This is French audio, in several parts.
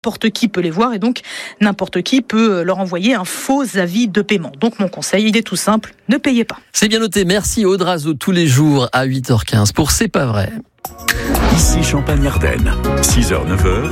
N'importe qui peut les voir et donc n'importe qui peut leur envoyer un faux avis de paiement. Donc mon conseil, il est tout simple, ne payez pas. C'est bien noté, merci Aude Razeau, tous les jours à 8h15 pour C'est pas vrai. Ici Champagne-Ardenne, 6h,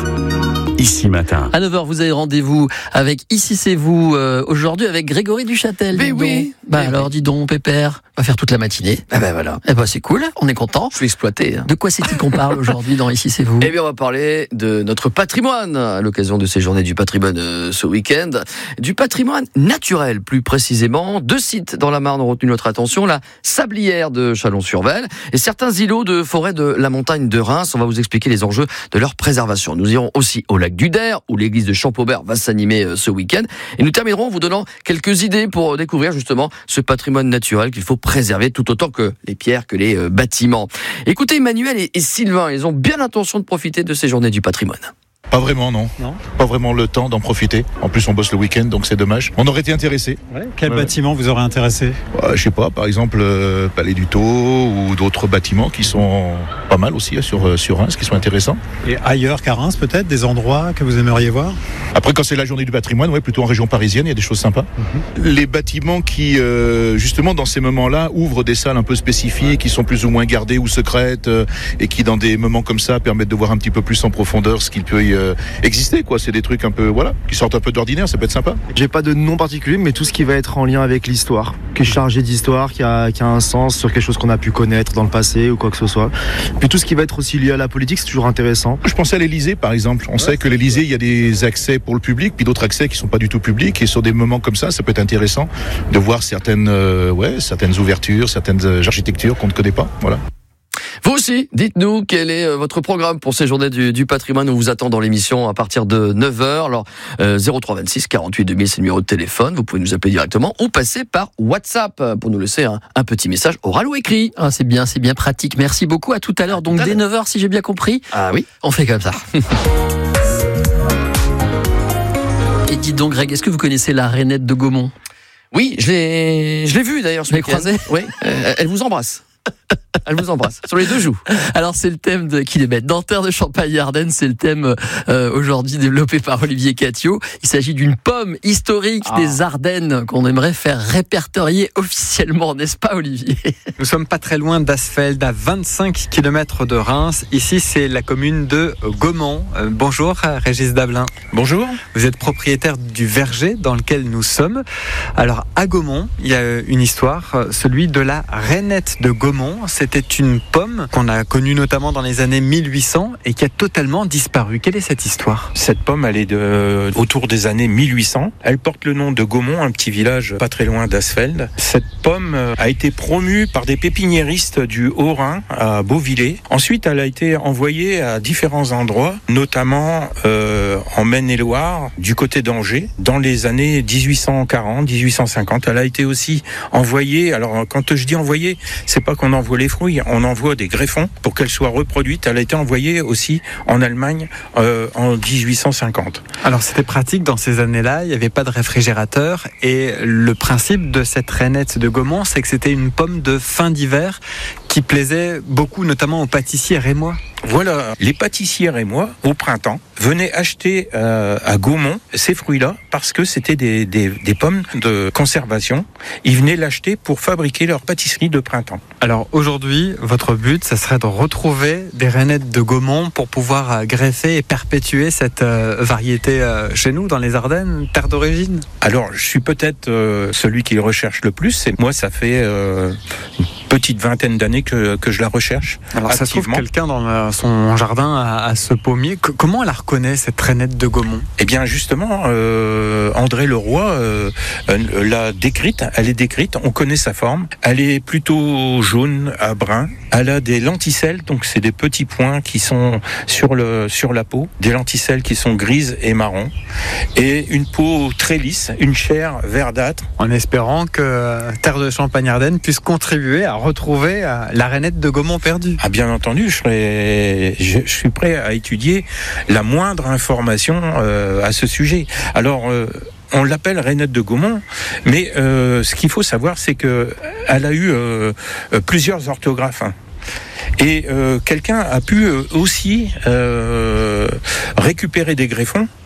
9h, ici matin. À 9h, vous avez rendez-vous avec Ici c'est vous, aujourd'hui avec Grégory Duchâtel. Mais oui. Alors dis donc, Pépère, on va faire toute la matinée. Voilà. C'est cool, on est content. Je suis exploité. De quoi c'est-il qu'on parle aujourd'hui dans Ici c'est vous? Eh bien, on va parler de notre patrimoine à l'occasion de ces journées du patrimoine ce week-end. Du patrimoine naturel, plus précisément. 2 sites dans la Marne ont retenu notre attention. La Sablière de Chalon-sur-Vesle et certains îlots de forêt de la montagne de Reims. On va vous expliquer les enjeux de leur préservation. Nous irons aussi au lac du Der, où l'église de Champaubert va s'animer ce week-end. Et nous terminerons en vous donnant quelques idées pour découvrir justement ce patrimoine naturel qu'il faut préserver tout autant que les pierres, que les bâtiments. Écoutez, Emmanuel et Sylvain, ils ont bien l'intention de profiter de ces journées du patrimoine. Pas vraiment, non. Pas vraiment le temps d'en profiter. En plus, on bosse le week-end, donc c'est dommage. On aurait été intéressés. Quel bâtiment vous aurait intéressé? Je sais pas, par exemple, Palais du Tau ou d'autres bâtiments qui sont pas mal aussi sur Reims, qui sont intéressants. Et ailleurs qu'à Reims, peut-être, des endroits que vous aimeriez voir? Après, quand c'est la journée du patrimoine, plutôt en région parisienne, il y a des choses sympas. Les bâtiments qui, justement, dans ces moments-là, ouvrent des salles un peu spécifiques, qui sont plus ou moins gardées ou secrètes, et qui, dans des moments comme ça, permettent de voir un petit peu plus en profondeur ce qu'il peut y exister, quoi. C'est des trucs un peu, qui sortent un peu de l'ordinaire, ça peut être sympa. J'ai pas de nom particulier, mais tout ce qui va être en lien avec l'histoire, qui est chargé d'histoire, qui a un sens sur quelque chose qu'on a pu connaître dans le passé ou quoi que ce soit. Puis tout ce qui va être aussi lié à la politique, c'est toujours intéressant. Je pensais à l'Élysée, par exemple. On sait que l'Élysée, il y a des accès pour le public, puis d'autres accès qui sont pas du tout publics, et sur des moments comme ça peut être intéressant de voir certaines ouvertures, certaines architectures qu'on ne connaît pas. Voilà. Vous aussi, dites-nous quel est votre programme pour ces journées du patrimoine. On vous attend dans l'émission à partir de 9h. Alors, 03 26 48 2000, c'est le numéro de téléphone. Vous pouvez nous appeler directement ou passer par WhatsApp pour nous laisser un petit message oral ou écrit. C'est bien pratique. Merci beaucoup. À tout à l'heure. Donc, dès 9h, si j'ai bien compris. Ah oui. On fait comme ça. Et dites donc, Greg, est-ce que vous connaissez la Rainette de Gaumont? Oui, je l'ai vue d'ailleurs. Vous l'avez croisée? Oui, elle vous embrasse. Elle vous embrasse sur les 2 joues. Alors c'est le thème de Kilomètre Dentaire de Champagne-Ardenne. C'est le thème aujourd'hui développé par Olivier Catio. Il s'agit d'une pomme historique des Ardennes qu'on aimerait faire répertorier officiellement, n'est-ce pas Olivier? Nous sommes pas très loin d'Asfeld, à 25 km de Reims. Ici c'est la commune de Gaumont. Bonjour Régis Dablin. Bonjour. Vous êtes propriétaire du verger dans lequel nous sommes. Alors à Gaumont, il y a une histoire, celui de la Rainette de Gaumont. C'était une pomme qu'on a connue notamment dans les années 1800 et qui a totalement disparu. Quelle est cette histoire? Cette pomme, elle est autour des années 1800. Elle porte le nom de Gaumont, un petit village pas très loin d'Asfeld. Cette pomme a été promue par des pépiniéristes du Haut-Rhin à Beauvillers. Ensuite, elle a été envoyée à différents endroits, notamment en Maine-et-Loire, du côté d'Angers, dans les années 1840, 1850. Elle a été aussi envoyée, alors quand je dis envoyée, c'est pas qu'on envoie les fruits, on envoie des greffons pour qu'elle soit reproduite. Elle a été envoyée aussi en Allemagne en 1850. Alors c'était pratique dans ces années-là, il n'y avait pas de réfrigérateur et le principe de cette rainette de Gaumont, c'est que c'était une pomme de fin d'hiver qui plaisait beaucoup, notamment aux pâtissiers rémois. Voilà, les pâtissiers rémois, au printemps, venaient acheter à Gaumont ces fruits-là parce que c'était des pommes de conservation. Ils venaient l'acheter pour fabriquer leur pâtisserie de printemps. Alors aujourd'hui, votre but, ça serait de retrouver des rainettes de Gaumont pour pouvoir greffer et perpétuer cette variété chez nous, dans les Ardennes, terre d'origine? Alors, je suis peut-être celui qui le recherche le plus. Et moi, ça fait une petite vingtaine d'années que je la recherche. Alors, ça se trouve quelqu'un dans son jardin à ce pommier. Comment elle la reconnaît, cette rainette de Gaumont? Eh bien, justement, André Leroy l'a décrite. Elle est décrite. On connaît sa forme. Elle est plutôt jaune à brun. Elle a des lenticelles, donc c'est des petits points qui sont sur la peau. Des lenticelles qui sont grises et marron. Et une peau très lisse, une chair verdâtre. En espérant que Terre de Champagne-Ardenne puisse contribuer à retrouver la rainette de Gaumont perdue. Ah, bien entendu, je suis prêt à étudier la moindre information à ce sujet. Alors, on l'appelle rainette de Gaumont, mais ce qu'il faut savoir, c'est que elle a eu plusieurs orthographes. Et quelqu'un a pu aussi récupérer des greffons